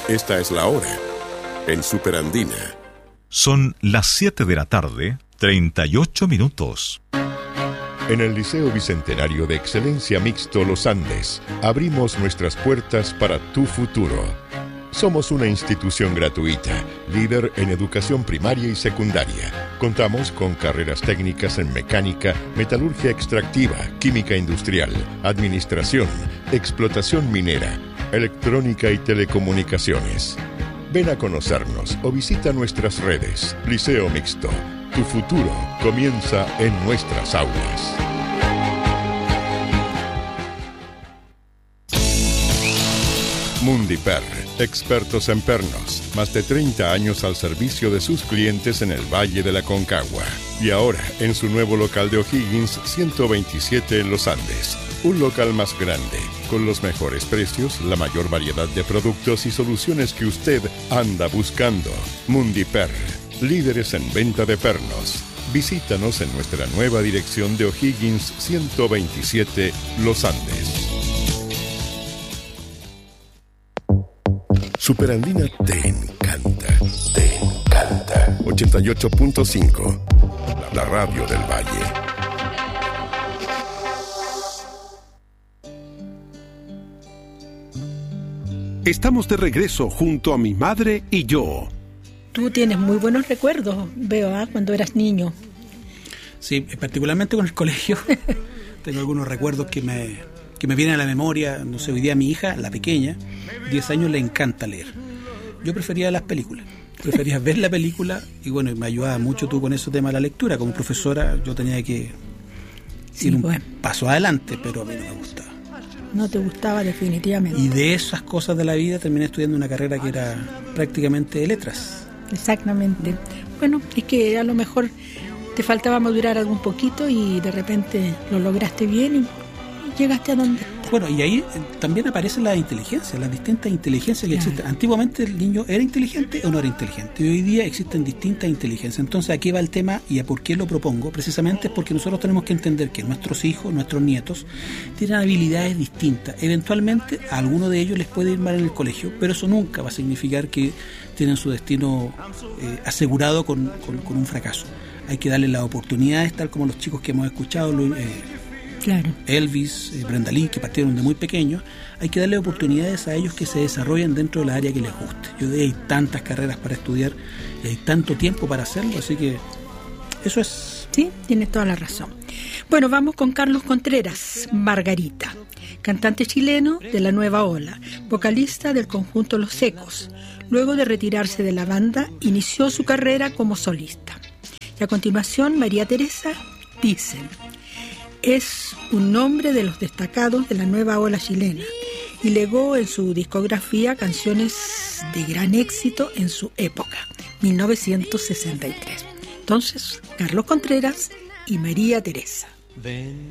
Esta es la hora en Superandina. Son las 7 de la tarde, 38 minutos. En el Liceo Bicentenario de Excelencia Mixto Los Andes, abrimos nuestras puertas para tu futuro. Somos una institución gratuita, líder en educación primaria y secundaria. Contamos con carreras técnicas en mecánica, metalurgia extractiva, química industrial, administración, explotación minera, electrónica y telecomunicaciones. Ven a conocernos o visita nuestras redes. Liceo Mixto. Tu futuro comienza en nuestras aulas. Mundiper, expertos en pernos, más de 30 años al servicio de sus clientes en el Valle de la Concagua. Y ahora, en su nuevo local de O'Higgins, 127 en Los Andes. Un local más grande, con los mejores precios, la mayor variedad de productos y soluciones que usted anda buscando. Mundiper, líderes en venta de pernos. Visítanos en nuestra nueva dirección de O'Higgins 127, Los Andes. Superandina te encanta, te encanta. 88.5, la radio del Valle. Estamos de regreso junto a mi madre y yo. Tú tienes muy buenos recuerdos, veo, cuando eras niño. Sí, particularmente con el colegio. Tengo algunos recuerdos que me vienen a la memoria. No sé, hoy día mi hija, la pequeña, 10 años, le encanta leer. Yo prefería las películas. Prefería ver la película y bueno, me ayudaba mucho tú con ese tema de la lectura. Como profesora yo tenía que ir un paso adelante, pero a mí no me gustaba. No te gustaba definitivamente. Y de esas cosas de la vida terminé estudiando una carrera que era prácticamente de letras. Exactamente. Bueno, es que a lo mejor te faltaba madurar algún poquito y de repente lo lograste bien y llegaste a donde estás. Bueno, y ahí también aparecen las inteligencias, las distintas inteligencias que existen. Antiguamente el niño era inteligente o no era inteligente. Y hoy día existen distintas inteligencias. Entonces aquí va el tema y a por qué lo propongo. Precisamente es porque nosotros tenemos que entender que nuestros hijos, nuestros nietos, tienen habilidades distintas. Eventualmente a alguno de ellos les puede ir mal en el colegio, pero eso nunca va a significar que tienen su destino asegurado con un fracaso. Hay que darles las oportunidades, tal como los chicos que hemos escuchado, claro. Elvis, Brenda Lee, que partieron de muy pequeños. Hay que darle oportunidades a ellos que se desarrollen dentro de la área que les guste. Yo digo, hay tantas carreras para estudiar y hay tanto tiempo para hacerlo, así que eso es. Sí, tienes toda la razón. Bueno, vamos con Carlos Contreras, Margarita, cantante chileno de la nueva ola, vocalista del conjunto Los Secos. Luego de retirarse de la banda, inició su carrera como solista. Y a continuación, María Teresa, Dicen. Es un nombre de los destacados de la nueva ola chilena y legó en su discografía canciones de gran éxito en su época, 1963. Entonces, Carlos Contreras y María Teresa.